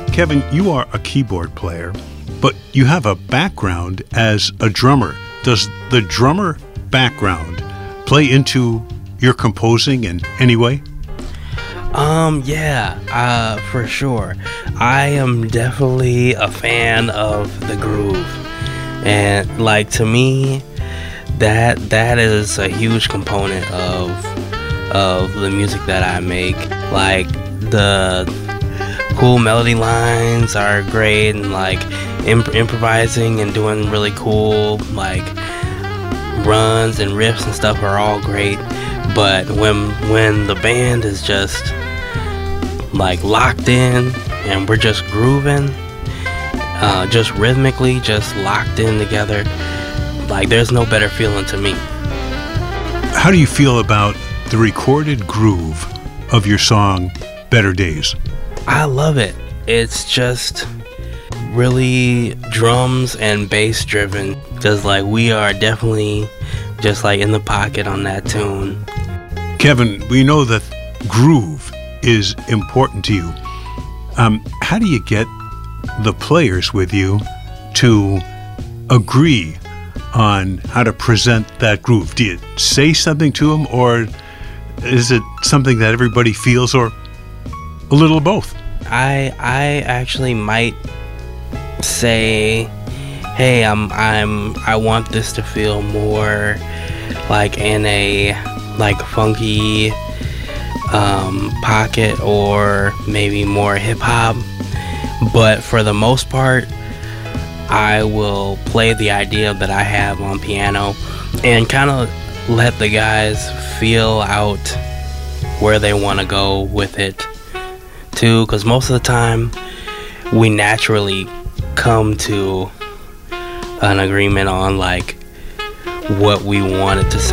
Kevin, you are a keyboard player, but you have a background as a drummer. Does the drummer background play into your composing in any way? For sure. I am definitely a fan of the groove. And like, to me, that is a huge component of the music that I make. Like, the cool melody lines are great, and like improvising and doing really cool like runs and riffs and stuff are all great. But when the band is just like locked in and we're just grooving, just rhythmically, just locked in together, like, there's no better feeling to me. How do you feel about the recorded groove of your song Better Days? I love it. It's just really drums and bass driven, because like we are definitely just like in the pocket on that tune. Kevin, we know that groove is important to you. How do you get the players with you to agree on how to present that groove? Do you say something to them, or is it something that everybody feels, or a little of both? I actually might say, hey, I want this to feel more like in a like funky pocket, or maybe more hip hop. But for the most part, I will play the idea that I have on piano and kind of let the guys feel out where they want to go with it too, because most of the time we naturally come to an agreement on like what we want it to sound